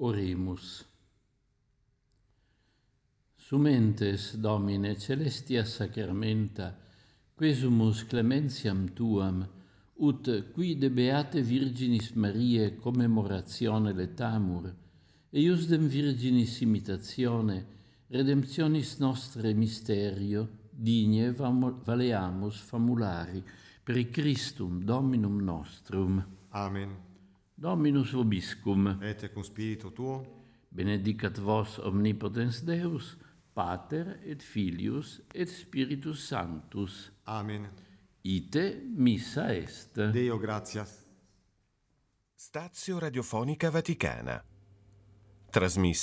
Oremus. Sumentes, Domine, celestia sacramenta, quesumus clementiam tuam, ut qui de beate Virginis Mariae commemoratione letamur, eiusdem Virginis imitatione, redemptionis nostre mysterio, digne valeamus famulari, per Christum Dominum nostrum. Amen. Dominus vobiscum. Et cum spiritu tuo. Benedicat vos omnipotens Deus, Pater et Filius et Spiritus Sanctus. Amen. Ite missa est. Deo gratias. Stazio Radiofonica Vaticana. Trasmissione